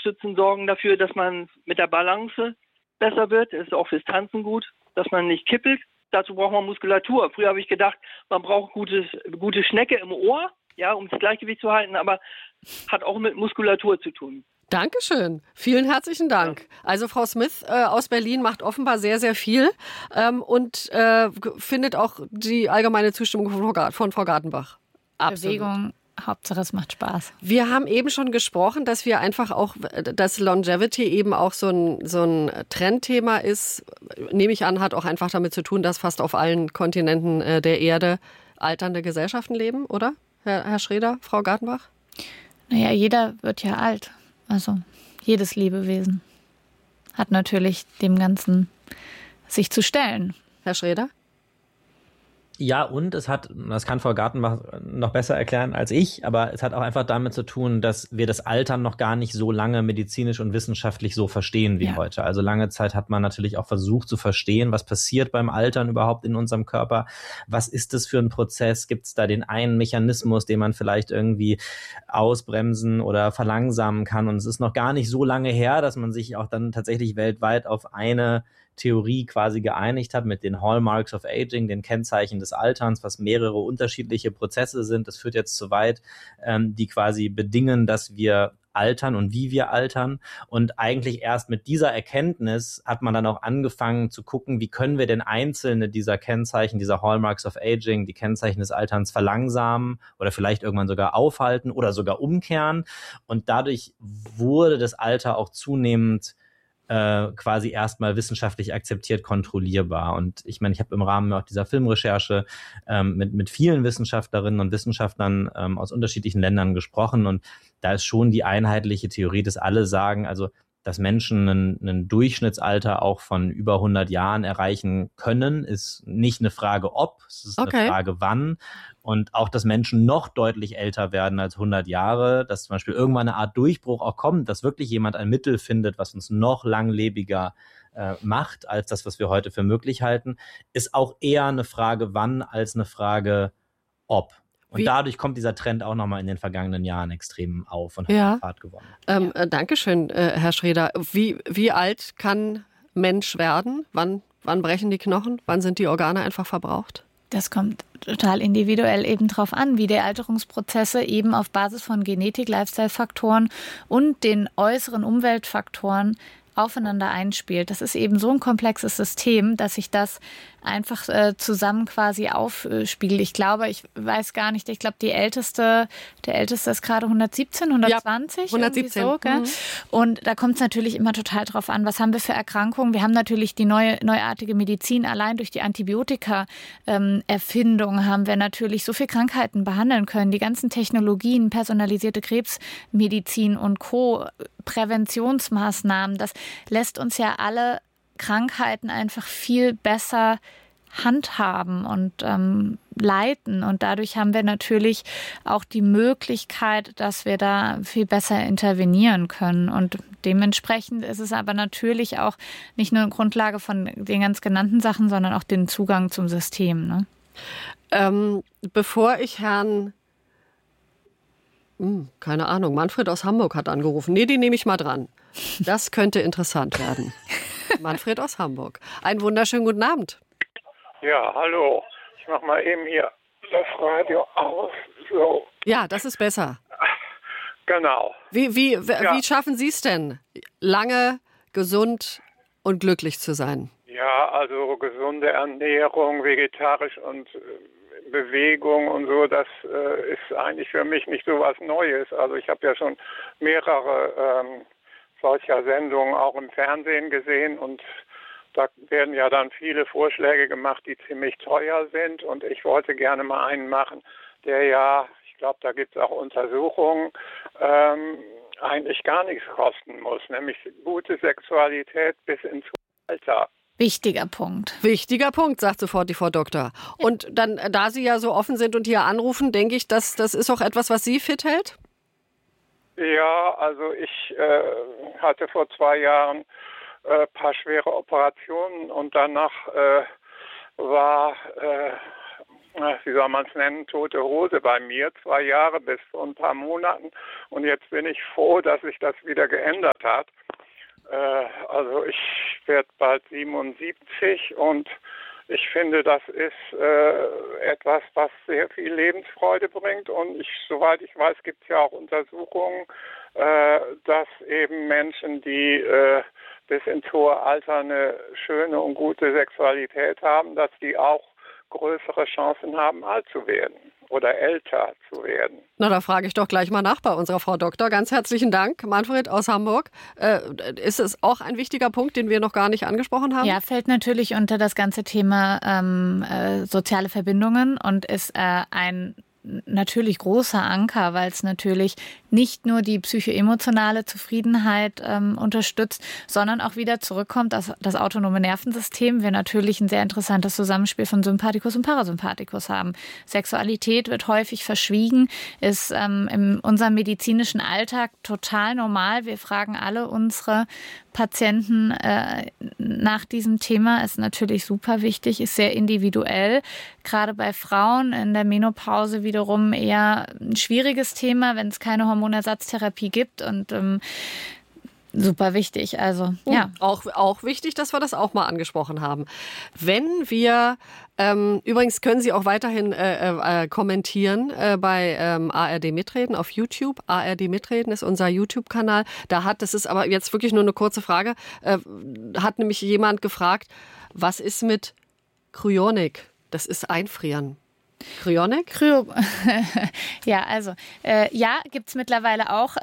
Nasenstützen sorgen dafür, dass man mit der Balance besser wird. Das ist auch fürs Tanzen gut, dass man nicht kippelt. Dazu braucht man Muskulatur. Früher habe ich gedacht, man braucht gute Schnecke im Ohr, ja, um das Gleichgewicht zu halten, aber hat auch mit Muskulatur zu tun. Dankeschön. Vielen herzlichen Dank. Ja. Also Frau Smith aus Berlin macht offenbar sehr, sehr viel und findet auch die allgemeine Zustimmung von Frau Gartenbach. Absolut. Bewegung, Hauptsache es macht Spaß. Wir haben eben schon gesprochen, dass wir einfach auch, dass Longevity eben auch so ein Trendthema ist. Nehme ich an, hat auch einfach damit zu tun, dass fast auf allen Kontinenten der Erde alternde Gesellschaften leben, oder? Herr Schroeder, Frau Gartenbach? Naja, jeder wird ja alt. Also jedes Lebewesen hat natürlich dem Ganzen sich zu stellen. Herr Schroeder? Ja, und es hat, das kann Frau Gartenbach noch besser erklären als ich, aber es hat auch einfach damit zu tun, dass wir das Altern noch gar nicht so lange medizinisch und wissenschaftlich so verstehen wie heute. Also lange Zeit hat man natürlich auch versucht zu verstehen, was passiert beim Altern überhaupt in unserem Körper. Was ist das für ein Prozess? Gibt es da den einen Mechanismus, den man vielleicht irgendwie ausbremsen oder verlangsamen kann? Und es ist noch gar nicht so lange her, dass man sich auch dann tatsächlich weltweit auf eine Theorie quasi geeinigt hat mit den Hallmarks of Aging, den Kennzeichen des Alterns, was mehrere unterschiedliche Prozesse sind. Das führt jetzt zu weit, die quasi bedingen, dass wir altern und wie wir altern. Und eigentlich erst mit dieser Erkenntnis hat man dann auch angefangen zu gucken, wie können wir denn einzelne dieser Kennzeichen, dieser Hallmarks of Aging, die Kennzeichen des Alterns verlangsamen oder vielleicht irgendwann sogar aufhalten oder sogar umkehren. Und dadurch wurde das Alter auch zunehmend quasi erstmal wissenschaftlich akzeptiert, kontrollierbar. Und ich meine, ich habe im Rahmen auch dieser Filmrecherche mit vielen Wissenschaftlerinnen und Wissenschaftlern aus unterschiedlichen Ländern gesprochen. Und da ist schon die einheitliche Theorie, dass alle sagen, also dass Menschen ein Durchschnittsalter auch von über 100 Jahren erreichen können, ist nicht eine Frage ob, es ist eine Frage wann. Und auch, dass Menschen noch deutlich älter werden als 100 Jahre, dass zum Beispiel irgendwann eine Art Durchbruch auch kommt, dass wirklich jemand ein Mittel findet, was uns noch langlebiger macht, als das, was wir heute für möglich halten, ist auch eher eine Frage wann als eine Frage ob. Und dadurch kommt dieser Trend auch nochmal in den vergangenen Jahren extrem auf und hat Fahrt gewonnen. Dankeschön, Herr Schroeder. Wie alt kann Mensch werden? Wann brechen die Knochen? Wann sind die Organe einfach verbraucht? Das kommt total individuell eben drauf an, wie die Alterungsprozesse eben auf Basis von Genetik, Lifestyle-Faktoren und den äußeren Umweltfaktoren aufeinander einspielt. Das ist eben so ein komplexes System, dass sich das einfach zusammen quasi aufspiegelt. Ich glaube, ich weiß gar nicht, ich glaube, der Älteste ist gerade 117, 120. Ja, 117. So, gell? Und da kommt es natürlich immer total drauf an, was haben wir für Erkrankungen. Wir haben natürlich die neuartige Medizin. Allein durch die Antibiotika-Erfindung haben wir natürlich so viele Krankheiten behandeln können. Die ganzen Technologien, personalisierte Krebsmedizin und Co., Präventionsmaßnahmen, das lässt uns ja alle Krankheiten einfach viel besser handhaben und leiten. Und dadurch haben wir natürlich auch die Möglichkeit, dass wir da viel besser intervenieren können. Und dementsprechend ist es aber natürlich auch nicht nur eine Grundlage von den ganz genannten Sachen, sondern auch den Zugang zum System. Ne? Bevor ich Herrn keine Ahnung, Manfred aus Hamburg hat angerufen. Nee, die nehme ich mal dran. Das könnte interessant werden. Manfred aus Hamburg. Einen wunderschönen guten Abend. Ja, hallo. Ich mache mal eben hier das Radio aus. So. Ja, das ist besser. Genau. Wie schaffen Sie es denn, lange, gesund und glücklich zu sein? Ja, also gesunde Ernährung, vegetarisch und Bewegung und so, das ist eigentlich für mich nicht so was Neues. Also ich habe ja schon mehrere solcher Sendungen auch im Fernsehen gesehen und da werden ja dann viele Vorschläge gemacht, die ziemlich teuer sind und ich wollte gerne mal einen machen, der ja, ich glaube, da gibt es auch Untersuchungen, eigentlich gar nichts kosten muss, nämlich gute Sexualität bis ins Alter. Wichtiger Punkt, sagt sofort die Frau Doktor. Und dann, da Sie ja so offen sind und hier anrufen, denke ich, das ist auch etwas, was Sie fit hält? Ja, also ich hatte vor 2 Jahren ein paar schwere Operationen und danach war wie soll man es nennen, tote Hose bei mir, 2 Jahre bis vor ein paar Monaten. Und jetzt bin ich froh, dass sich das wieder geändert hat. Also ich werde bald 77 und ich finde, das ist etwas, was sehr viel Lebensfreude bringt. Und soweit ich weiß, gibt es ja auch Untersuchungen, dass eben Menschen, die bis ins hohe Alter eine schöne und gute Sexualität haben, dass die auch größere Chancen haben, alt zu werden oder älter zu werden. Na, da frage ich doch gleich mal nach bei unserer Frau Doktor. Ganz herzlichen Dank, Manfred aus Hamburg. Ist es auch ein wichtiger Punkt, den wir noch gar nicht angesprochen haben? Ja, fällt natürlich unter das ganze Thema soziale Verbindungen und ist ein natürlich großer Anker, weil es natürlich nicht nur die psychoemotionale Zufriedenheit unterstützt, sondern auch wieder zurückkommt, dass das autonome Nervensystem wir natürlich ein sehr interessantes Zusammenspiel von Sympathikus und Parasympathikus haben. Sexualität wird häufig verschwiegen, ist in unserem medizinischen Alltag total normal. Wir fragen alle unsere Patienten nach diesem Thema, ist natürlich super wichtig, ist sehr individuell. Gerade bei Frauen in der Menopause wiederum eher ein schwieriges Thema, wenn es keine Hormonersatztherapie gibt und super wichtig. Also ja. Auch wichtig, dass wir das auch mal angesprochen haben. Wenn wir übrigens können Sie auch weiterhin kommentieren bei ARD Mitreden auf YouTube. ARD Mitreden ist unser YouTube-Kanal. Das ist aber jetzt wirklich nur eine kurze Frage, hat nämlich jemand gefragt, was ist mit Kryonik? Das ist Einfrieren. Kryonik? Ja, also gibt's mittlerweile auch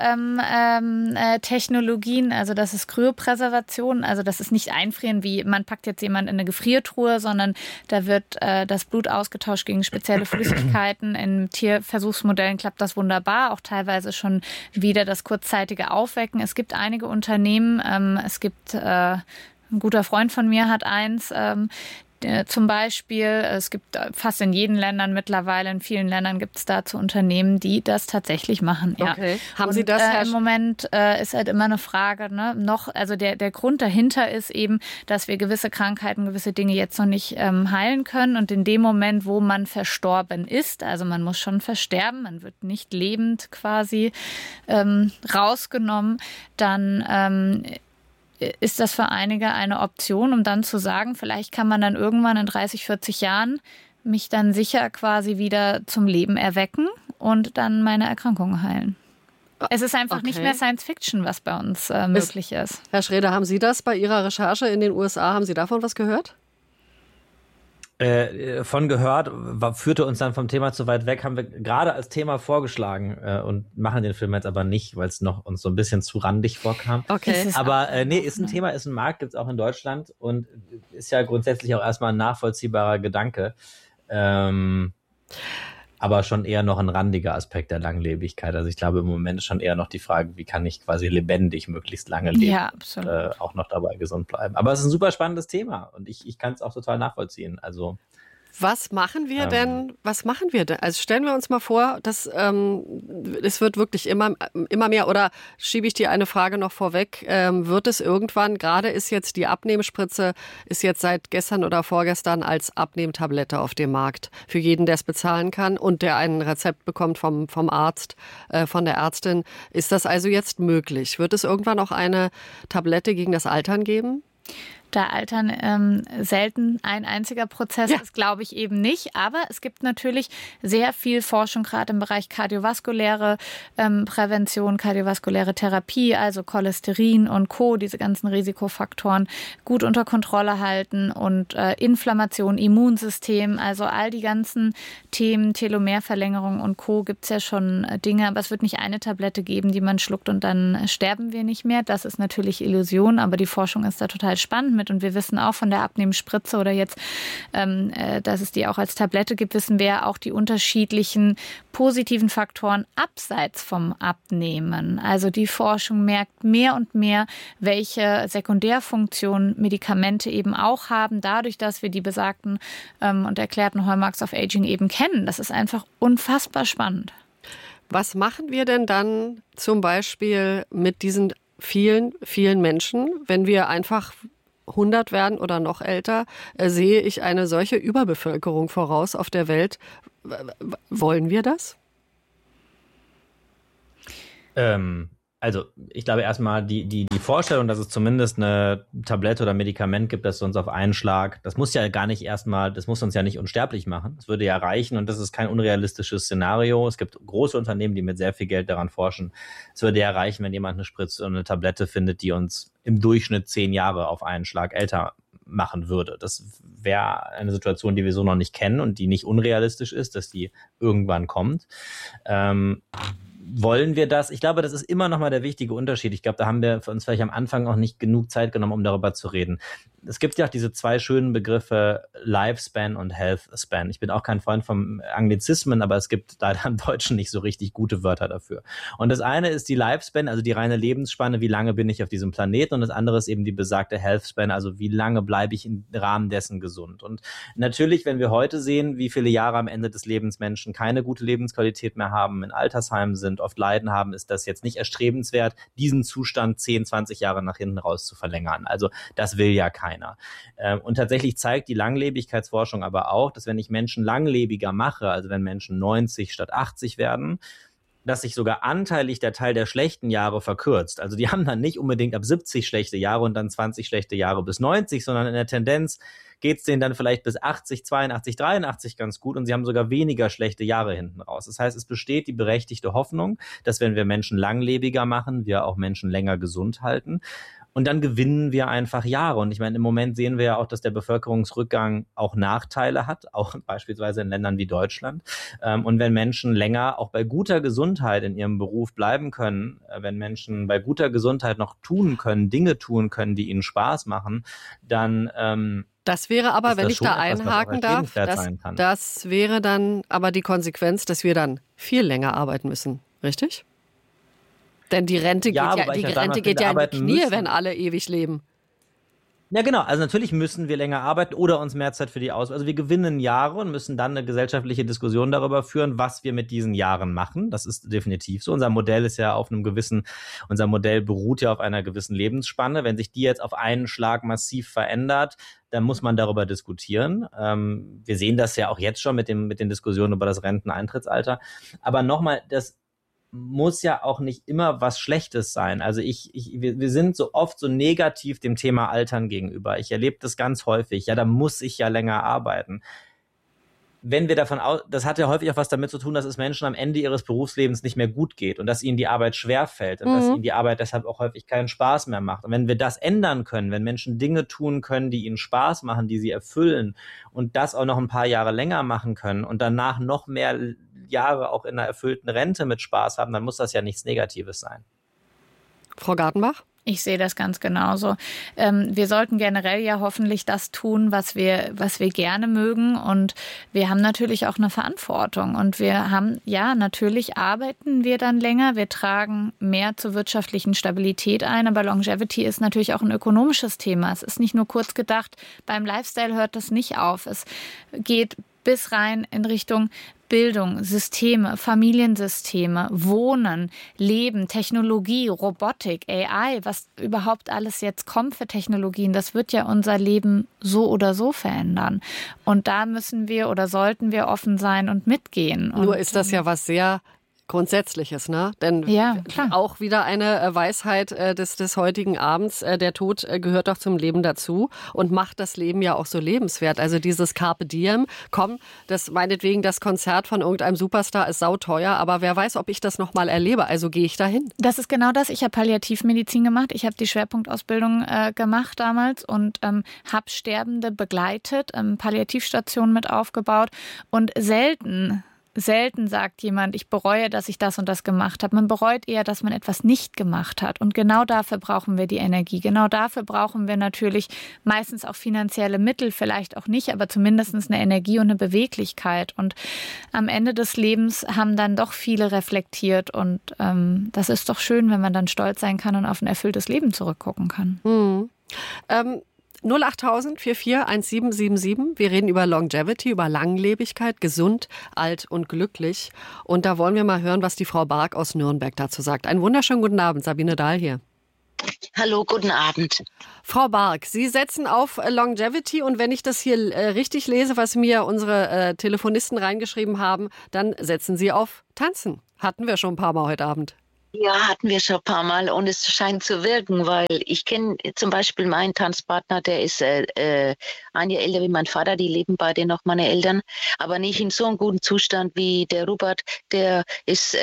Technologien, also das ist Kryopräservation, also das ist nicht Einfrieren, wie man packt jetzt jemand in eine Gefriertruhe, sondern da wird das Blut ausgetauscht gegen spezielle Flüssigkeiten. In Tierversuchsmodellen klappt das wunderbar, auch teilweise schon wieder das kurzzeitige Aufwecken. Es gibt einige Unternehmen, ein guter Freund von mir hat eins, zum Beispiel, es gibt fast in jedem Ländern mittlerweile, in vielen Ländern gibt es dazu Unternehmen, die das tatsächlich machen. Ja. Okay. Haben Sie das, im Moment ist halt immer eine Frage, ne? Also der Grund dahinter ist eben, dass wir gewisse Krankheiten, gewisse Dinge jetzt noch nicht heilen können. Und in dem Moment, wo man verstorben ist, also man muss schon versterben, man wird nicht lebend quasi rausgenommen, dann ist das für einige eine Option, um dann zu sagen, vielleicht kann man dann irgendwann in 30, 40 Jahren mich dann sicher quasi wieder zum Leben erwecken und dann meine Erkrankungen heilen. Es ist einfach nicht mehr Science Fiction, was bei uns möglich ist. Herr Schreder, haben Sie das bei Ihrer Recherche in den USA, haben Sie davon was gehört? Von gehört, führte uns dann vom Thema zu weit weg, haben wir gerade als Thema vorgeschlagen und machen den Film jetzt aber nicht, weil es noch uns so ein bisschen zu randig vorkam. Okay. Aber ist ein Thema, ist ein Markt, gibt es auch in Deutschland und ist ja grundsätzlich auch erstmal ein nachvollziehbarer Gedanke. Aber schon eher noch ein randiger Aspekt der Langlebigkeit. Also ich glaube, im Moment ist schon eher noch die Frage, wie kann ich quasi lebendig möglichst lange leben und auch noch dabei gesund bleiben. Aber es ist ein super spannendes Thema und ich kann es auch total nachvollziehen. Also Was machen wir denn? Also stellen wir uns mal vor, dass es wird wirklich immer mehr, oder schiebe ich dir eine Frage noch vorweg, wird es irgendwann, gerade ist jetzt die Abnehmspritze, ist jetzt seit gestern oder vorgestern als Abnehmtablette auf dem Markt für jeden, der es bezahlen kann und der ein Rezept bekommt vom Arzt, von der Ärztin. Ist das also jetzt möglich? Wird es irgendwann auch eine Tablette gegen das Altern geben? Da Altern selten ein einziger Prozess ist, glaube ich eben nicht. Aber es gibt natürlich sehr viel Forschung, gerade im Bereich kardiovaskuläre Prävention, kardiovaskuläre Therapie, also Cholesterin und Co., diese ganzen Risikofaktoren gut unter Kontrolle halten und Inflammation, Immunsystem, also all die ganzen Themen, Telomerverlängerung und Co. gibt es ja schon Dinge, aber es wird nicht eine Tablette geben, die man schluckt und dann sterben wir nicht mehr. Das ist natürlich Illusion, aber die Forschung ist da total spannend mit. Und wir wissen auch von der Abnehmspritze oder jetzt, dass es die auch als Tablette gibt, wissen wir auch die unterschiedlichen positiven Faktoren abseits vom Abnehmen. Also die Forschung merkt mehr und mehr, welche Sekundärfunktionen Medikamente eben auch haben, dadurch, dass wir die besagten und erklärten Hallmarks of Aging eben kennen. Das ist einfach unfassbar spannend. Was machen wir denn dann zum Beispiel mit diesen vielen, vielen Menschen, wenn wir einfach 100 werden oder noch älter, sehe ich eine solche Überbevölkerung voraus auf der Welt. Wollen wir das? Also ich glaube erstmal die Vorstellung, dass es zumindest eine Tablette oder Medikament gibt, das uns auf einen Schlag, das muss ja gar nicht erstmal, das muss uns ja nicht unsterblich machen. Das würde ja reichen und das ist kein unrealistisches Szenario. Es gibt große Unternehmen, die mit sehr viel Geld daran forschen. Es würde ja reichen, wenn jemand eine Spritze und eine Tablette findet, die uns im Durchschnitt 10 Jahre auf einen Schlag älter machen würde. Das wäre eine Situation, die wir so noch nicht kennen und die nicht unrealistisch ist, dass die irgendwann kommt. Wollen wir das? Ich glaube, das ist immer noch mal der wichtige Unterschied. Ich glaube, da haben wir für uns vielleicht am Anfang auch nicht genug Zeit genommen, um darüber zu reden. Es gibt ja auch diese 2 schönen Begriffe Lifespan und Healthspan. Ich bin auch kein Freund vom Anglizismen, aber es gibt leider im Deutschen nicht so richtig gute Wörter dafür. Und das eine ist die Lifespan, also die reine Lebensspanne, wie lange bin ich auf diesem Planeten, und das andere ist eben die besagte Healthspan, also wie lange bleibe ich im Rahmen dessen gesund. Und natürlich, wenn wir heute sehen, wie viele Jahre am Ende des Lebens Menschen keine gute Lebensqualität mehr haben, in Altersheimen sind, oft Leiden haben, ist das jetzt nicht erstrebenswert, diesen Zustand 10, 20 Jahre nach hinten raus zu verlängern. Also das will ja keiner. Und tatsächlich zeigt die Langlebigkeitsforschung aber auch, dass wenn ich Menschen langlebiger mache, also wenn Menschen 90 statt 80 werden, dass sich sogar anteilig der Teil der schlechten Jahre verkürzt. Also die haben dann nicht unbedingt ab 70 schlechte Jahre und dann 20 schlechte Jahre bis 90, sondern in der Tendenz geht es denen dann vielleicht bis 80, 82, 83 ganz gut und sie haben sogar weniger schlechte Jahre hinten raus. Das heißt, es besteht die berechtigte Hoffnung, dass wenn wir Menschen langlebiger machen, wir auch Menschen länger gesund halten. Und dann gewinnen wir einfach Jahre. Und ich meine, im Moment sehen wir ja auch, dass der Bevölkerungsrückgang auch Nachteile hat, auch beispielsweise in Ländern wie Deutschland. Und wenn Menschen länger auch bei guter Gesundheit in ihrem Beruf bleiben können, wenn Menschen bei guter Gesundheit noch tun können, Dinge tun können, die ihnen Spaß machen, dann das wäre aber, wenn ich da einhaken darf, das das wäre dann aber die Konsequenz, dass wir dann viel länger arbeiten müssen, richtig? Denn die Rente geht ja in die Knie, wenn alle ewig leben. Ja, genau. Also natürlich müssen wir länger arbeiten oder uns mehr Zeit für die Also wir gewinnen Jahre und müssen dann eine gesellschaftliche Diskussion darüber führen, was wir mit diesen Jahren machen. Das ist definitiv so. Unser Modell beruht ja auf einer gewissen Lebensspanne. Wenn sich die jetzt auf einen Schlag massiv verändert, dann muss man darüber diskutieren. Wir sehen das ja auch jetzt schon mit den Diskussionen über das Renteneintrittsalter. Aber nochmal, das muss ja auch nicht immer was Schlechtes sein. Also wir sind so oft so negativ dem Thema Altern gegenüber. Ich erlebe das ganz häufig. Ja, da muss ich ja länger arbeiten. Wenn wir das hat ja häufig auch was damit zu tun, dass es Menschen am Ende ihres Berufslebens nicht mehr gut geht und dass ihnen die Arbeit schwerfällt und dass ihnen die Arbeit deshalb auch häufig keinen Spaß mehr macht. Und wenn wir das ändern können, wenn Menschen Dinge tun können, die ihnen Spaß machen, die sie erfüllen und das auch noch ein paar Jahre länger machen können und danach noch mehr Jahre auch in einer erfüllten Rente mit Spaß haben, dann muss das ja nichts Negatives sein. Frau Gartenbach? Ich sehe das ganz genauso. Wir sollten generell ja hoffentlich das tun, was wir gerne mögen. Und wir haben natürlich auch eine Verantwortung. Und natürlich arbeiten wir dann länger. Wir tragen mehr zur wirtschaftlichen Stabilität ein. Aber Longevity ist natürlich auch ein ökonomisches Thema. Es ist nicht nur kurz gedacht. Beim Lifestyle hört das nicht auf. Es geht bis rein in Richtung Bildung, Systeme, Familiensysteme, Wohnen, Leben, Technologie, Robotik, AI, was überhaupt alles jetzt kommt für Technologien, das wird ja unser Leben so oder so verändern. Und da müssen wir oder sollten wir offen sein und mitgehen. Nur ist das ja was sehr Grundsätzliches, ne? Denn auch wieder eine Weisheit des heutigen Abends, der Tod gehört doch zum Leben dazu und macht das Leben ja auch so lebenswert. Also dieses Carpe Diem, meinetwegen das Konzert von irgendeinem Superstar ist sauteuer, aber wer weiß, ob ich das nochmal erlebe, also gehe ich dahin. Das ist genau das. Ich habe Palliativmedizin gemacht, ich habe die Schwerpunktausbildung gemacht damals und habe Sterbende begleitet, Palliativstationen mit aufgebaut und Selten sagt jemand, ich bereue, dass ich das und das gemacht habe. Man bereut eher, dass man etwas nicht gemacht hat. Und genau dafür brauchen wir die Energie. Genau dafür brauchen wir natürlich meistens auch finanzielle Mittel, vielleicht auch nicht, aber zumindest eine Energie und eine Beweglichkeit. Und am Ende des Lebens haben dann doch viele reflektiert. Und das ist doch schön, wenn man dann stolz sein kann und auf ein erfülltes Leben zurückgucken kann. 08000 44 1777. Wir reden über Longevity, über Langlebigkeit, gesund, alt und glücklich. Und da wollen wir mal hören, was die Frau Bark aus Nürnberg dazu sagt. Einen wunderschönen guten Abend, Sabine Dahl hier. Hallo, guten Abend. Frau Bark, Sie setzen auf Longevity und wenn ich das hier richtig lese, was mir unsere Telefonisten reingeschrieben haben, dann setzen Sie auf Tanzen. Hatten wir schon ein paar Mal heute Abend. Ja, hatten wir schon ein paar Mal und es scheint zu wirken, weil ich kenne zum Beispiel meinen Tanzpartner, der ist ein Jahr älter wie mein Vater, die leben beide noch, meine Eltern, aber nicht in so einem guten Zustand wie der Robert, der ist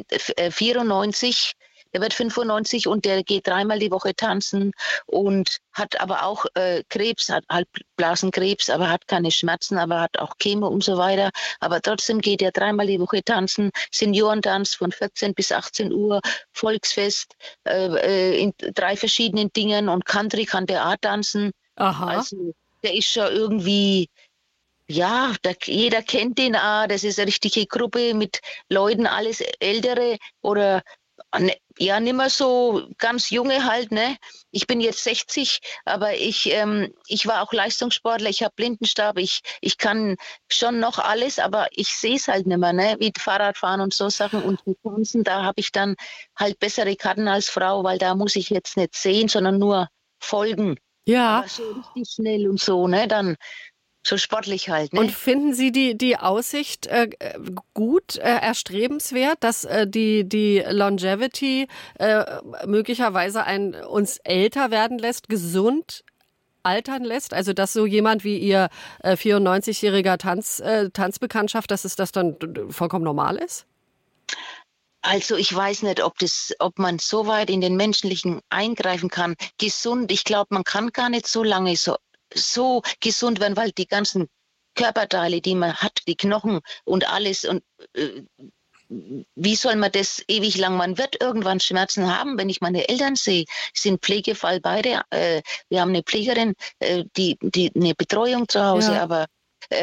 94. Der wird 95 und der geht 3-mal die Woche tanzen und hat aber auch Krebs, hat halt Blasenkrebs, aber hat keine Schmerzen, aber hat auch Chemo und so weiter. Aber trotzdem geht er 3-mal die Woche tanzen, Seniorentanz von 14 bis 18 Uhr, Volksfest in 3 verschiedenen Dingen und Country kann der auch tanzen. Aha. Also der ist schon irgendwie... Ja, jeder kennt den auch. Das ist eine richtige Gruppe mit Leuten, alles Ältere oder ja, nicht mehr so ganz junge halt, ne? Ich bin jetzt 60, aber ich war auch Leistungssportler, ich habe Blindenstab, ich kann schon noch alles, aber ich sehe es halt nicht mehr, ne? Wie Fahrradfahren und so Sachen und mit Tanzen, da habe ich dann halt bessere Karten als Frau, weil da muss ich jetzt nicht sehen, sondern nur folgen. Ja. Aber so richtig schnell und so, ne? Dann so sportlich halt. Ne? Und finden Sie die Aussicht gut, erstrebenswert, dass die Longevity möglicherweise uns älter werden lässt, gesund altern lässt? Also dass so jemand wie Ihr 94-jähriger Tanzbekanntschaft, dass das dann vollkommen normal ist? Also ich weiß nicht, ob man so weit in den Menschlichen eingreifen kann. Gesund, ich glaube, man kann gar nicht so lange so gesund werden, weil die ganzen Körperteile, die man hat, die Knochen und alles und wie soll man das ewig lang? Man wird irgendwann Schmerzen haben, wenn ich meine Eltern sehe. Sie sind Pflegefall beide. Wir haben eine Pflegerin, die eine Betreuung zu Hause, Ja. aber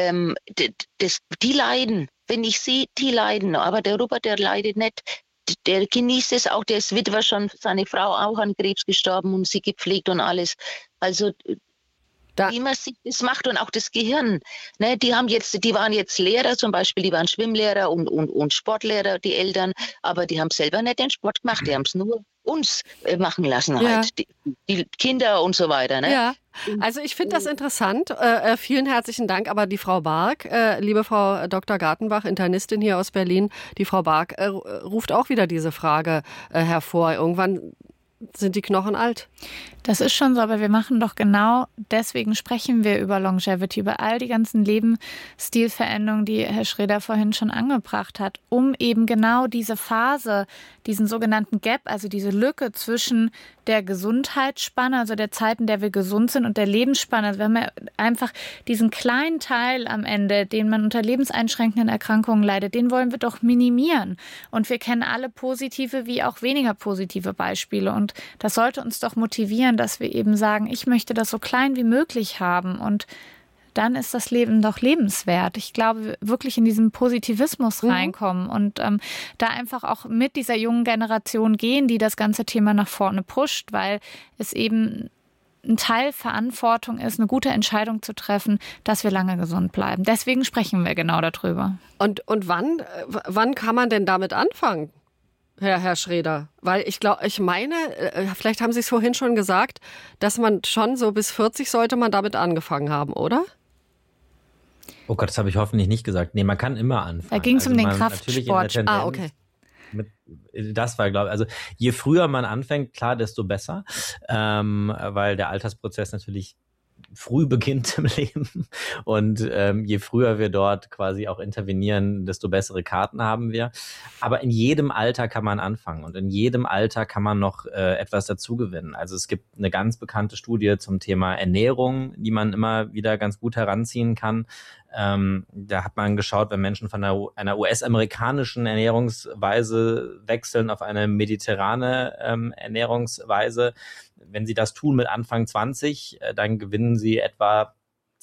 die leiden. Wenn ich sehe, die leiden. Aber der Robert, der leidet nicht. Der genießt es auch. Der ist Witwer schon, seine Frau auch an Krebs gestorben und sie gepflegt und alles. Also wie man sich das macht und auch das Gehirn. Ne, die waren jetzt Lehrer zum Beispiel, die waren Schwimmlehrer und Sportlehrer, die Eltern, aber die haben selber nicht den Sport gemacht, die haben es nur uns machen lassen halt, die Kinder und so weiter. Ne? Ja, also ich finde das interessant. Vielen herzlichen Dank. Aber die Frau Bark, liebe Frau Dr. Gartenbach, Internistin hier aus Berlin, die Frau Bark ruft auch wieder diese Frage hervor. Irgendwann sind die Knochen alt. Das ist schon so, aber wir machen doch genau deswegen sprechen wir über Longevity, über all die ganzen Lebensstilveränderungen, die Herr Schreder vorhin schon angebracht hat, um eben genau diese Phase, diesen sogenannten Gap, also diese Lücke zwischen der Gesundheitsspanne, also der Zeit, in der wir gesund sind, und der Lebensspanne. Also wir haben ja einfach diesen kleinen Teil am Ende, den man unter lebenseinschränkenden Erkrankungen leidet, den wollen wir doch minimieren. Und wir kennen alle positive wie auch weniger positive Beispiele. Und das sollte uns doch motivieren, dass wir eben sagen, ich möchte das so klein wie möglich haben und dann ist das Leben doch lebenswert. Ich glaube, wirklich in diesen Positivismus reinkommen und da einfach auch mit dieser jungen Generation gehen, die das ganze Thema nach vorne pusht, weil es eben ein Teil Verantwortung ist, eine gute Entscheidung zu treffen, dass wir lange gesund bleiben. Deswegen sprechen wir genau darüber. Und wann kann man denn damit anfangen? Herr Schreder, weil ich meine, vielleicht haben Sie es vorhin schon gesagt, dass man schon so bis 40 sollte man damit angefangen haben, oder? Oh Gott, das habe ich hoffentlich nicht gesagt. Nee, man kann immer anfangen. Da ging es um den Kraftsport. Okay. Das war, glaube ich, also je früher man anfängt, klar, desto besser, weil der Altersprozess natürlich früh beginnt im Leben und je früher wir dort quasi auch intervenieren, desto bessere Karten haben wir. Aber in jedem Alter kann man anfangen und in jedem Alter kann man noch etwas dazugewinnen. Also es gibt eine ganz bekannte Studie zum Thema Ernährung, die man immer wieder ganz gut heranziehen kann. Da hat man geschaut, wenn Menschen von einer US-amerikanischen Ernährungsweise wechseln auf eine mediterrane Ernährungsweise, wenn sie das tun mit Anfang 20, dann gewinnen sie etwa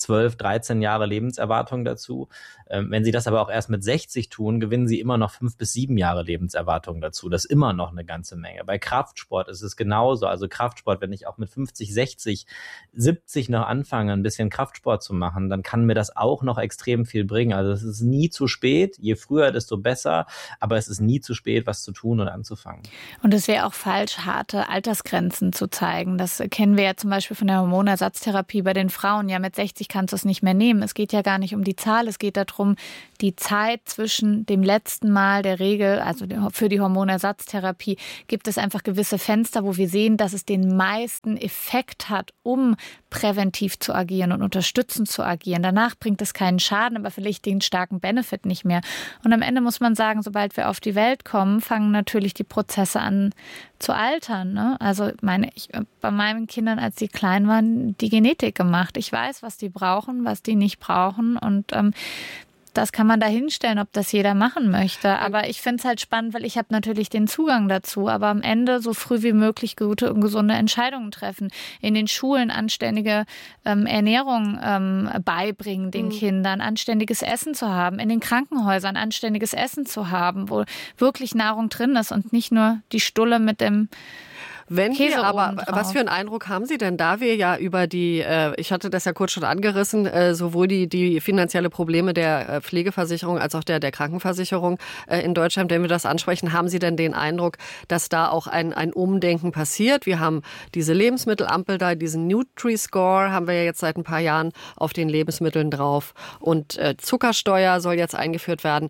12, 13 Jahre Lebenserwartung dazu. Wenn Sie das aber auch erst mit 60 tun, gewinnen Sie immer noch 5 bis 7 Jahre Lebenserwartung dazu. Das ist immer noch eine ganze Menge. Bei Kraftsport ist es genauso. Also Kraftsport, wenn ich auch mit 50, 60, 70 noch anfange, ein bisschen Kraftsport zu machen, dann kann mir das auch noch extrem viel bringen. Also es ist nie zu spät. Je früher, desto besser. Aber es ist nie zu spät, was zu tun und anzufangen. Und es wäre auch falsch, harte Altersgrenzen zu zeigen. Das kennen wir ja zum Beispiel von der Hormonersatztherapie bei den Frauen. Ja, mit 60 kannst du es nicht mehr nehmen. Es geht ja gar nicht um die Zahl. Es geht darum, die Zeit zwischen dem letzten Mal der Regel, also für die Hormonersatztherapie, gibt es einfach gewisse Fenster, wo wir sehen, dass es den meisten Effekt hat, um präventiv zu agieren und unterstützend zu agieren. Danach bringt es keinen Schaden, aber vielleicht den starken Benefit nicht mehr. Und am Ende muss man sagen, sobald wir auf die Welt kommen, fangen natürlich die Prozesse an zu altern. Ne? Also ich bei meinen Kindern, als die klein waren, die Genetik gemacht. Ich weiß, was die brauchen, was die nicht brauchen, und das kann man da hinstellen, ob das jeder machen möchte. Aber ich finde es halt spannend, weil ich habe natürlich den Zugang dazu. Aber am Ende so früh wie möglich gute und gesunde Entscheidungen treffen. In den Schulen anständige Ernährung beibringen den Kindern, anständiges Essen zu haben. In den Krankenhäusern anständiges Essen zu haben, wo wirklich Nahrung drin ist und nicht nur die Stulle mit dem Käse aber was für einen Eindruck haben Sie denn, da wir ja über die, ich hatte das ja kurz schon angerissen, sowohl die finanzielle Probleme der Pflegeversicherung als auch der Krankenversicherung in Deutschland, wenn wir das ansprechen, haben Sie denn den Eindruck, dass da auch ein Umdenken passiert? Wir haben diese Lebensmittelampel da, diesen Nutri-Score haben wir ja jetzt seit ein paar Jahren auf den Lebensmitteln drauf, und Zuckersteuer soll jetzt eingeführt werden.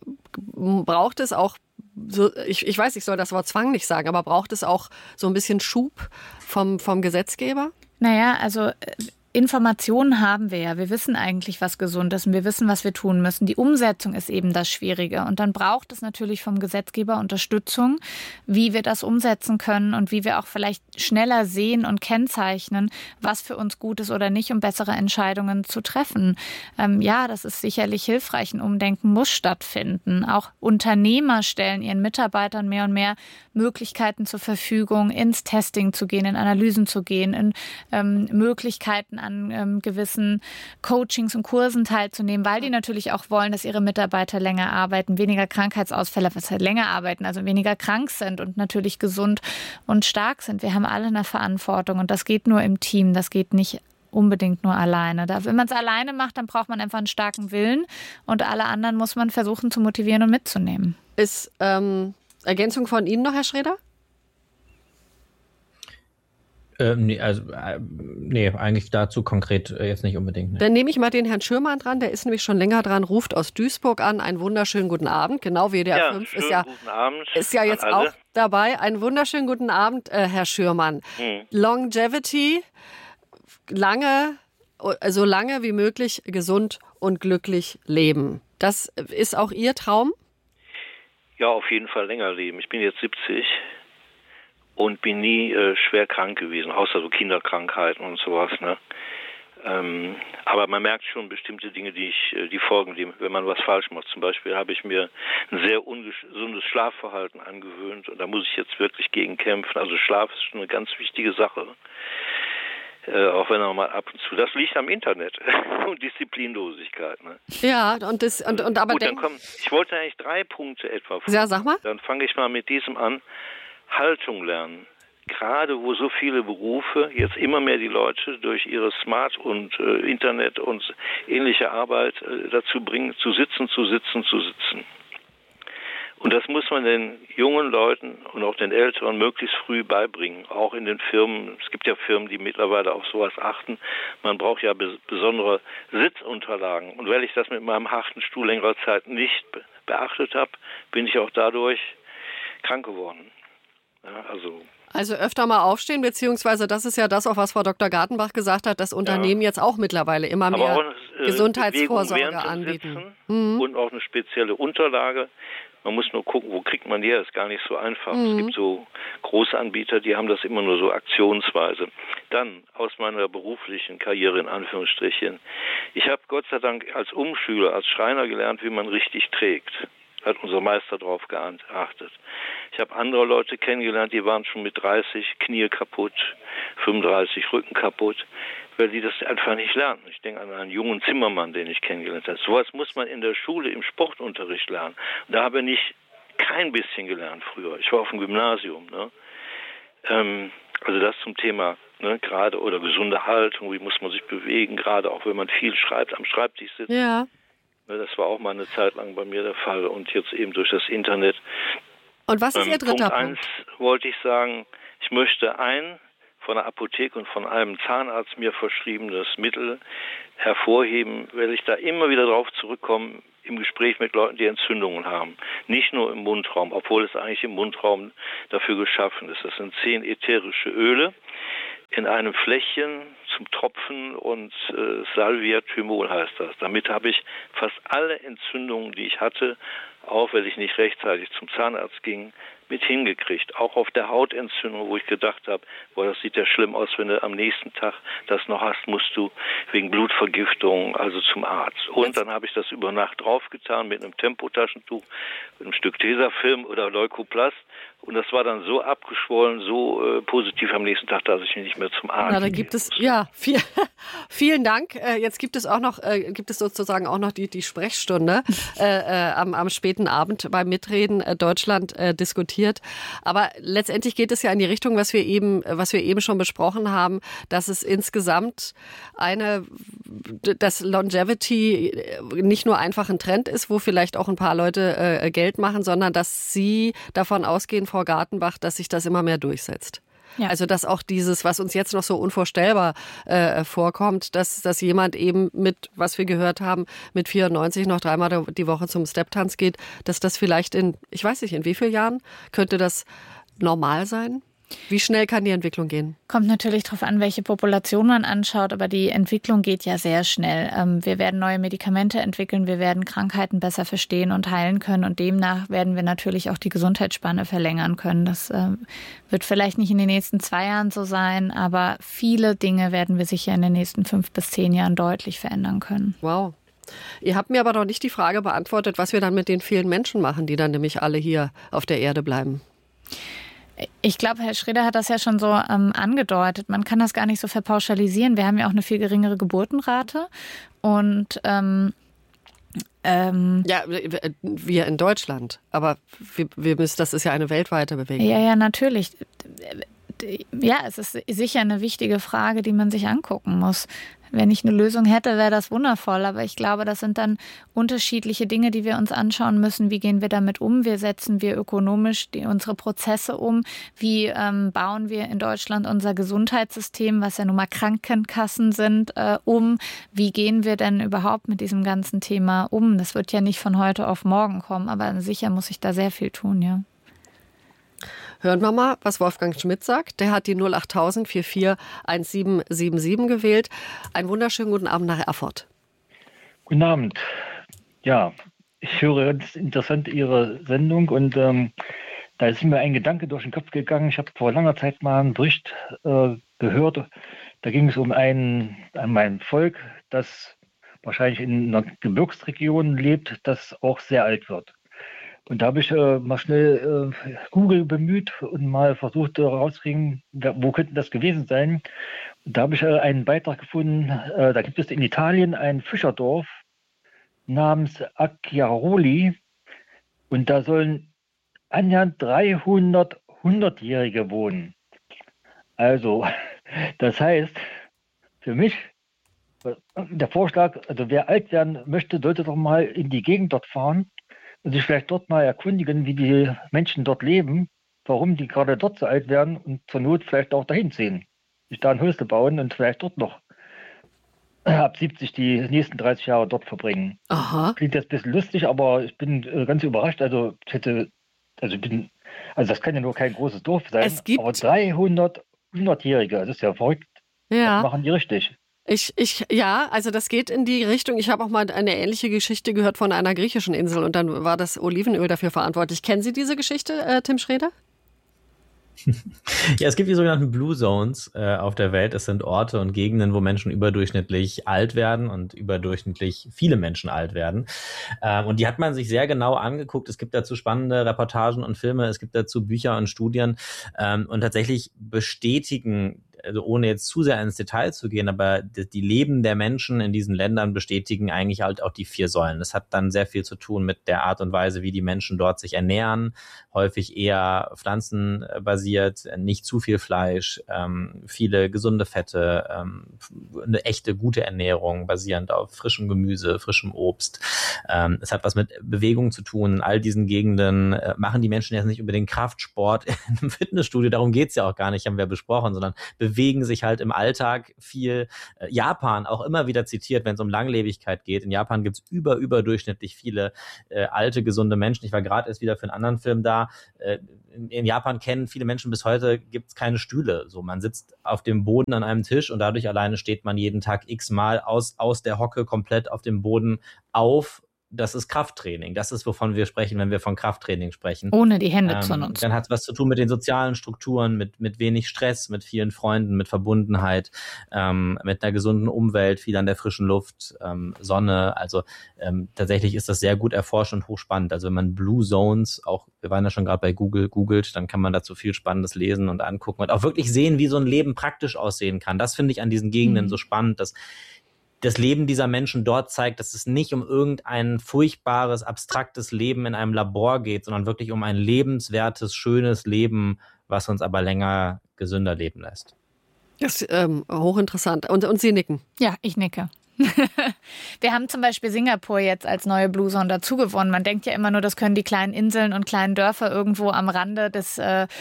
Braucht es auch so, ich weiß, ich soll das Wort Zwang nicht sagen, aber braucht es auch so ein bisschen Schub vom Gesetzgeber? Naja, also Informationen haben wir ja. Wir wissen eigentlich, was gesund ist, und wir wissen, was wir tun müssen. Die Umsetzung ist eben das Schwierige. Und dann braucht es natürlich vom Gesetzgeber Unterstützung, wie wir das umsetzen können und wie wir auch vielleicht schneller sehen und kennzeichnen, was für uns gut ist oder nicht, um bessere Entscheidungen zu treffen. Ja, das ist sicherlich hilfreich. Ein Umdenken muss stattfinden. Auch Unternehmer stellen ihren Mitarbeitern mehr und mehr Möglichkeiten zur Verfügung, ins Testing zu gehen, in Analysen zu gehen, in Möglichkeiten an gewissen Coachings und Kursen teilzunehmen, weil die natürlich auch wollen, dass ihre Mitarbeiter länger arbeiten, weniger Krankheitsausfälle, was halt länger arbeiten, also weniger krank sind und natürlich gesund und stark sind. Wir haben alle eine Verantwortung, und das geht nur im Team, das geht nicht unbedingt nur alleine. Wenn man es alleine macht, dann braucht man einfach einen starken Willen, und alle anderen muss man versuchen zu motivieren und mitzunehmen. Ist Ergänzung von Ihnen noch, Herr Schreder? Nee, eigentlich dazu konkret jetzt nicht unbedingt. Nee. Dann nehme ich mal den Herrn Schürmann dran, der ist nämlich schon länger dran, ruft aus Duisburg an. Einen wunderschönen guten Abend. Genau, WDR 5 ist ja jetzt auch dabei. Einen wunderschönen guten Abend, Herr Schürmann. Longevity, so lange wie möglich gesund und glücklich leben. Das ist auch Ihr Traum? Ja, auf jeden Fall länger leben. Ich bin jetzt 70. Und bin nie schwer krank gewesen, außer so Kinderkrankheiten und sowas. Ne? Aber man merkt schon bestimmte Dinge, die folgen dem, wenn man was falsch macht. Zum Beispiel habe ich mir ein sehr ungesundes Schlafverhalten angewöhnt, und da muss ich jetzt wirklich gegen kämpfen. Also Schlaf ist schon eine ganz wichtige Sache. Auch wenn er mal ab und zu. Das liegt am Internet und Disziplinlosigkeit. Ne? Ja, aber gut, ich wollte eigentlich 3 Punkte etwa. Ja, sag mal. Dann fange ich mal mit diesem an. Haltung lernen. Gerade wo so viele Berufe jetzt immer mehr die Leute durch ihre Smart- und Internet- und ähnliche Arbeit dazu bringen, zu sitzen. Und das muss man den jungen Leuten und auch den Älteren möglichst früh beibringen. Auch in den Firmen. Es gibt ja Firmen, die mittlerweile auf sowas achten. Man braucht ja besondere Sitzunterlagen. Und weil ich das mit meinem harten Stuhl längere Zeit nicht beachtet habe, bin ich auch dadurch krank geworden. Ja, also öfter mal aufstehen, beziehungsweise das ist ja das, auch was Frau Dr. Gartenbach gesagt hat, dass Unternehmen jetzt auch mittlerweile immer mehr Gesundheitsvorsorge anbieten. Und auch eine spezielle Unterlage. Man muss nur gucken, wo kriegt man die her, das ist gar nicht so einfach. Es gibt so große Anbieter, die haben das immer nur so aktionsweise. Dann aus meiner beruflichen Karriere in Anführungsstrichen. Ich habe Gott sei Dank als Umschüler, als Schreiner gelernt, wie man richtig trägt. Hat unser Meister darauf geachtet. Ich habe andere Leute kennengelernt, die waren schon mit 30 Knie kaputt, 35 Rücken kaputt, weil die das einfach nicht lernen. Ich denke an einen jungen Zimmermann, den ich kennengelernt habe. Sowas muss man in der Schule, im Sportunterricht lernen. Und da habe ich kein bisschen gelernt früher. Ich war auf dem Gymnasium. Ne? Also das zum Thema, ne, gerade oder gesunde Haltung, wie muss man sich bewegen, gerade auch wenn man viel schreibt, am Schreibtisch sitzt. Ja. Das war auch mal eine Zeit lang bei mir der Fall und jetzt eben durch das Internet. Und was ist Ihr dritter Punkt? 1 wollte ich sagen, ich möchte ein von der Apotheke und von einem Zahnarzt mir verschriebenes Mittel hervorheben, weil ich da immer wieder drauf zurückkomme im Gespräch mit Leuten, die Entzündungen haben. Nicht nur im Mundraum, obwohl es eigentlich im Mundraum dafür geschaffen ist. Das sind 10 ätherische Öle in einem Fläschchen zum Tropfen und Salvia-Thymol heißt das. Damit habe ich fast alle Entzündungen, die ich hatte, auch weil ich nicht rechtzeitig zum Zahnarzt ging, mit hingekriegt. Auch auf der Hautentzündung, wo ich gedacht habe, boah, das sieht ja schlimm aus, wenn du am nächsten Tag das noch hast, musst du wegen Blutvergiftung also zum Arzt. Und dann habe ich das über Nacht draufgetan mit einem Tempotaschentuch, mit einem Stück Tesafilm oder Leukoplast. Und das war dann so abgeschwollen, so positiv am nächsten Tag, dass ich nicht mehr zum Arzt ging. Da gibt es, ja, vielen Dank. Jetzt gibt es sozusagen auch noch die Sprechstunde am späten Abend beim Mitreden Deutschland diskutiert. Aber letztendlich geht es ja in die Richtung, was wir eben schon besprochen haben, dass es insgesamt dass Longevity nicht nur einfach ein Trend ist, wo vielleicht auch ein paar Leute Geld machen, sondern dass Sie davon ausgehen, Frau Gartenbach, dass sich das immer mehr durchsetzt. Ja. Also dass auch dieses, was uns jetzt noch so unvorstellbar vorkommt, dass jemand eben mit, was wir gehört haben, mit 94 noch 3-mal die Woche zum Steptanz geht, dass das vielleicht ich weiß nicht, in wie vielen Jahren könnte das normal sein? Wie schnell kann die Entwicklung gehen? Kommt natürlich darauf an, welche Population man anschaut, aber die Entwicklung geht ja sehr schnell. Wir werden neue Medikamente entwickeln, wir werden Krankheiten besser verstehen und heilen können und demnach werden wir natürlich auch die Gesundheitsspanne verlängern können. Das wird vielleicht nicht in den nächsten 2 Jahren so sein, aber viele Dinge werden wir sicher in den nächsten 5 bis 10 Jahren deutlich verändern können. Wow. Ihr habt mir aber noch nicht die Frage beantwortet, was wir dann mit den vielen Menschen machen, die dann nämlich alle hier auf der Erde bleiben. Ich glaube, Herr Schröder hat das ja schon so angedeutet. Man kann das gar nicht so verpauschalisieren. Wir haben ja auch eine viel geringere Geburtenrate. Und ja, wir in Deutschland. Aber wir müssen, das ist ja eine weltweite Bewegung. Ja, natürlich. Ja, es ist sicher eine wichtige Frage, die man sich angucken muss. Wenn ich eine Lösung hätte, wäre das wundervoll. Aber ich glaube, das sind dann unterschiedliche Dinge, die wir uns anschauen müssen. Wie gehen wir damit um? Wie setzen wir ökonomisch unsere Prozesse um? Wie bauen wir in Deutschland unser Gesundheitssystem, was ja nun mal Krankenkassen sind, um? Wie gehen wir denn überhaupt mit diesem ganzen Thema um? Das wird ja nicht von heute auf morgen kommen, aber sicher muss ich da sehr viel tun, ja. Hören wir mal, was Wolfgang Schmidt sagt. Der hat die 08000 44 1777 gewählt. Einen wunderschönen guten Abend nach Erfurt. Guten Abend. Ja, ich höre ganz interessant Ihre Sendung und da ist mir ein Gedanke durch den Kopf gegangen. Ich habe vor langer Zeit mal einen Bericht gehört. Da ging es um ein Volk, das wahrscheinlich in einer Gebirgsregion lebt, das auch sehr alt wird. Und da habe ich mal schnell Google bemüht und mal versucht herauszukriegen, wo könnte das gewesen sein. Und da habe ich einen Beitrag gefunden, da gibt es in Italien ein Fischerdorf namens Acchiaroli und da sollen annähernd 300 100-Jährige wohnen. Also, das heißt, für mich, der Vorschlag, also wer alt werden möchte, sollte doch mal in die Gegend dort fahren und sich vielleicht dort mal erkundigen, wie die Menschen dort leben, warum die gerade dort so alt werden und zur Not vielleicht auch dahin ziehen. Sich da ein Häusle bauen und vielleicht dort noch ab 70 die nächsten 30 Jahre dort verbringen. Aha. Klingt jetzt ein bisschen lustig, aber ich bin ganz überrascht. Also das kann ja nur kein großes Dorf sein, aber 300 100-Jährige, das ist ja verrückt. Ja. Das machen die richtig. Ja, also das geht in die Richtung. Ich habe auch mal eine ähnliche Geschichte gehört von einer griechischen Insel und dann war das Olivenöl dafür verantwortlich. Kennen Sie diese Geschichte, Tim Schröder? Ja, es gibt die sogenannten Blue Zones auf der Welt. Es sind Orte und Gegenden, wo Menschen überdurchschnittlich alt werden und überdurchschnittlich viele Menschen alt werden. Und die hat man sich sehr genau angeguckt. Es gibt dazu spannende Reportagen und Filme, es gibt dazu Bücher und Studien. Und tatsächlich bestätigen, also ohne jetzt zu sehr ins Detail zu gehen, aber die Leben der Menschen in diesen Ländern bestätigen eigentlich halt auch die 4 Säulen. Das hat dann sehr viel zu tun mit der Art und Weise, wie die Menschen dort sich ernähren, häufig eher pflanzenbasiert, nicht zu viel Fleisch, viele gesunde Fette, eine echte gute Ernährung basierend auf frischem Gemüse, frischem Obst. Es hat was mit Bewegung zu tun. In all diesen Gegenden machen die Menschen jetzt nicht unbedingt Kraftsport in einem Fitnessstudio, darum geht's ja auch gar nicht, haben wir besprochen, sondern bewegen sich halt im Alltag viel. Japan auch immer wieder zitiert, wenn es um Langlebigkeit geht. In Japan gibt's überdurchschnittlich viele alte, gesunde Menschen. Ich war gerade erst wieder für einen anderen Film da. In Japan kennen viele Menschen bis heute, gibt's keine Stühle. So, man sitzt auf dem Boden an einem Tisch und dadurch alleine steht man jeden Tag x-mal aus der Hocke komplett auf dem Boden auf. Das ist Krafttraining. Das ist, wovon wir sprechen, wenn wir von Krafttraining sprechen. Ohne die Hände zu nutzen. Dann hat es was zu tun mit den sozialen Strukturen, mit wenig Stress, mit vielen Freunden, mit Verbundenheit, mit einer gesunden Umwelt, viel an der frischen Luft, Sonne. Also tatsächlich ist das sehr gut erforscht und hochspannend. Also wenn man Blue Zones, auch wir waren ja schon gerade bei Google, googelt, dann kann man dazu viel Spannendes lesen und angucken und auch wirklich sehen, wie so ein Leben praktisch aussehen kann. Das finde ich an diesen Gegenden so spannend, dass das Leben dieser Menschen dort zeigt, dass es nicht um irgendein furchtbares, abstraktes Leben in einem Labor geht, sondern wirklich um ein lebenswertes, schönes Leben, was uns aber länger gesünder leben lässt. Das ist hochinteressant. Und Sie nicken? Ja, ich nicke. Wir haben zum Beispiel Singapur jetzt als neue Blue Zone dazugewonnen. Man denkt ja immer nur, das können die kleinen Inseln und kleinen Dörfer irgendwo am Rande des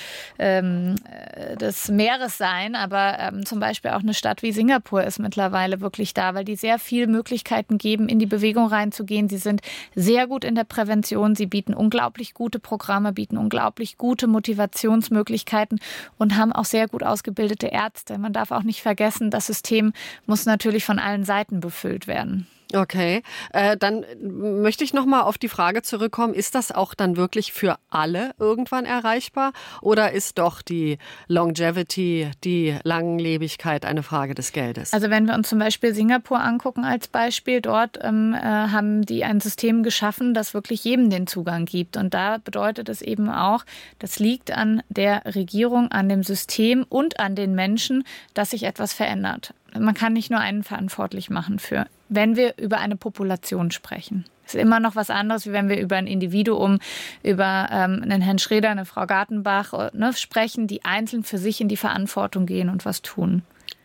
Meeres sein. Aber zum Beispiel auch eine Stadt wie Singapur ist mittlerweile wirklich da, weil die sehr viele Möglichkeiten geben, in die Bewegung reinzugehen. Sie sind sehr gut in der Prävention. Sie bieten unglaublich gute Programme, bieten unglaublich gute Motivationsmöglichkeiten und haben auch sehr gut ausgebildete Ärzte. Man darf auch nicht vergessen, das System muss natürlich von allen Seiten befüllt werden. Okay, dann möchte ich noch mal auf die Frage zurückkommen, ist das auch dann wirklich für alle irgendwann erreichbar oder ist doch die Longevity, die Langlebigkeit eine Frage des Geldes? Also wenn wir uns zum Beispiel Singapur angucken als Beispiel, dort haben die ein System geschaffen, das wirklich jedem den Zugang gibt und da bedeutet es eben auch, das liegt an der Regierung, an dem System und an den Menschen, dass sich etwas verändert. Man kann nicht nur einen verantwortlich machen für, wenn wir über eine Population sprechen. Es ist immer noch was anderes, wie wenn wir über ein Individuum, über einen Herrn Schröder, eine Frau Gartenbach sprechen, die einzeln für sich in die Verantwortung gehen und was tun.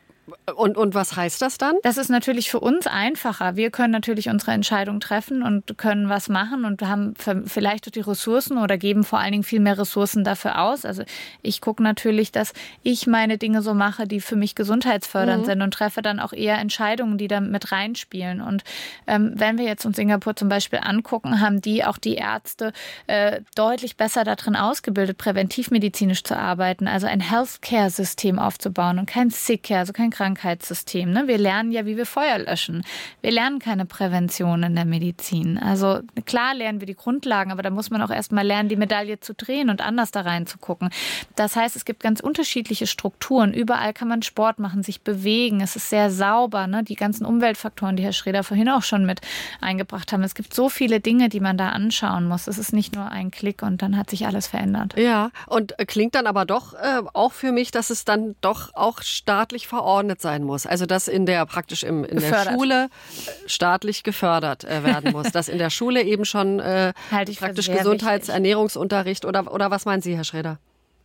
Und was heißt das dann? Das ist natürlich für uns einfacher. Wir können natürlich unsere Entscheidung treffen und können was machen und haben vielleicht auch die Ressourcen oder geben vor allen Dingen viel mehr Ressourcen dafür aus. Also ich gucke natürlich, dass ich meine Dinge so mache, die für mich gesundheitsfördernd sind und treffe dann auch eher Entscheidungen, die da mit reinspielen. Und wenn wir jetzt uns Singapur zum Beispiel angucken, haben die auch die Ärzte deutlich besser darin ausgebildet, präventivmedizinisch zu arbeiten, also ein Healthcare-System aufzubauen und kein Sick-Care, also kein Krankheitssystem. Ne? Wir lernen ja, wie wir Feuer löschen. Wir lernen keine Prävention in der Medizin. Also klar lernen wir die Grundlagen, aber da muss man auch erstmal lernen, die Medaille zu drehen und anders da reinzugucken. Das heißt, es gibt ganz unterschiedliche Strukturen. Überall kann man Sport machen, sich bewegen. Es ist sehr sauber. Ne? Die ganzen Umweltfaktoren, die Herr Schröder vorhin auch schon mit eingebracht haben. Es gibt so viele Dinge, die man da anschauen muss. Es ist nicht nur ein Klick und dann hat sich alles verändert. Ja, und klingt dann aber doch auch für mich, dass es dann doch auch staatlich verordnet sein muss. Also dass in der Schule staatlich gefördert werden muss. Dass in der Schule eben schon praktisch Gesundheitsernährungsunterricht oder was meinen Sie, Herr Schröder?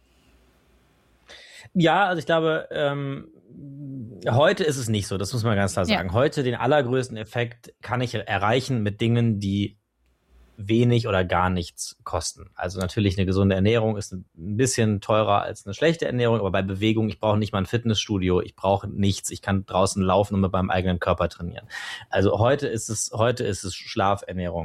Ja, also ich glaube, heute ist es nicht so, das muss man ganz klar sagen. Ja. Heute den allergrößten Effekt kann ich erreichen mit Dingen, die wenig oder gar nichts kosten. Also natürlich eine gesunde Ernährung ist ein bisschen teurer als eine schlechte Ernährung, aber bei Bewegung, ich brauche nicht mal ein Fitnessstudio, ich brauche nichts, ich kann draußen laufen und mit meinem eigenen Körper trainieren. Also heute ist es Schlafernährung.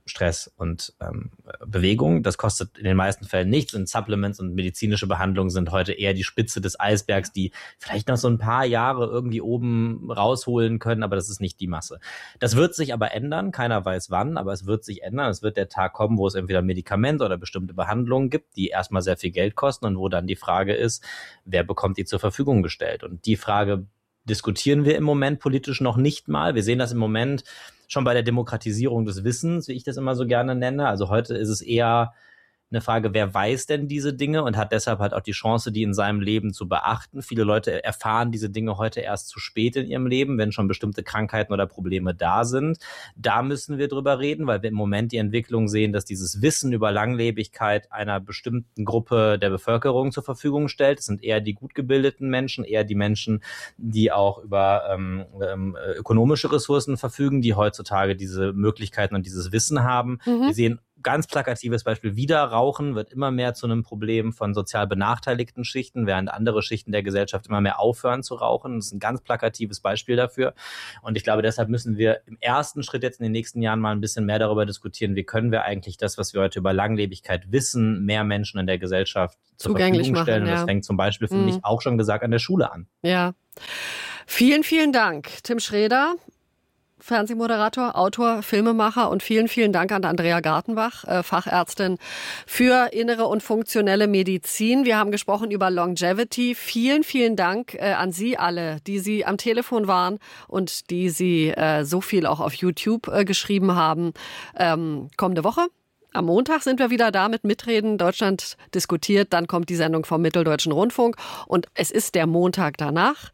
Stress und Bewegung. Das kostet in den meisten Fällen nichts und Supplements und medizinische Behandlungen sind heute eher die Spitze des Eisbergs, die vielleicht noch so ein paar Jahre irgendwie oben rausholen können, aber das ist nicht die Masse. Das wird sich aber ändern, keiner weiß wann, aber es wird sich ändern. Es wird der Tag kommen, wo es entweder Medikamente oder bestimmte Behandlungen gibt, die erstmal sehr viel Geld kosten und wo dann die Frage ist, wer bekommt die zur Verfügung gestellt? Und die Frage diskutieren wir im Moment politisch noch nicht mal. Wir sehen das im Moment schon bei der Demokratisierung des Wissens, wie ich das immer so gerne nenne. Also heute ist es eher eine Frage, wer weiß denn diese Dinge und hat deshalb halt auch die Chance, die in seinem Leben zu beachten. Viele Leute erfahren diese Dinge heute erst zu spät in ihrem Leben, wenn schon bestimmte Krankheiten oder Probleme da sind. Da müssen wir drüber reden, weil wir im Moment die Entwicklung sehen, dass dieses Wissen über Langlebigkeit einer bestimmten Gruppe der Bevölkerung zur Verfügung stellt. Es sind eher die gut gebildeten Menschen, eher die Menschen, die auch über ökonomische Ressourcen verfügen, die heutzutage diese Möglichkeiten und dieses Wissen haben. Wir sehen ganz plakatives Beispiel, Wiederrauchen wird immer mehr zu einem Problem von sozial benachteiligten Schichten, während andere Schichten der Gesellschaft immer mehr aufhören zu rauchen. Das ist ein ganz plakatives Beispiel dafür. Und ich glaube, deshalb müssen wir im ersten Schritt jetzt in den nächsten Jahren mal ein bisschen mehr darüber diskutieren, wie können wir eigentlich das, was wir heute über Langlebigkeit wissen, mehr Menschen in der Gesellschaft zur Verfügung stellen. Und das fängt zum Beispiel, finde ich, auch schon gesagt, an der Schule an. Ja. Vielen, vielen Dank, Tim Schreder. Fernsehmoderator, Autor, Filmemacher und vielen, vielen Dank an Andrea Gartenbach, Fachärztin für innere und funktionelle Medizin. Wir haben gesprochen über Longevity. Vielen, vielen Dank an Sie alle, die Sie am Telefon waren und die Sie so viel auch auf YouTube geschrieben haben. Kommende Woche. Am Montag sind wir wieder da mit Mitreden. Deutschland diskutiert. Dann kommt die Sendung vom Mitteldeutschen Rundfunk. Und es ist der Montag danach.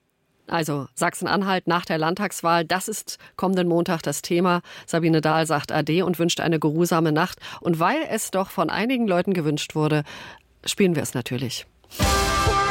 Also Sachsen-Anhalt nach der Landtagswahl, das ist kommenden Montag das Thema. Sabine Dahl sagt Ade und wünscht eine geruhsame Nacht. Und weil es doch von einigen Leuten gewünscht wurde, spielen wir es natürlich.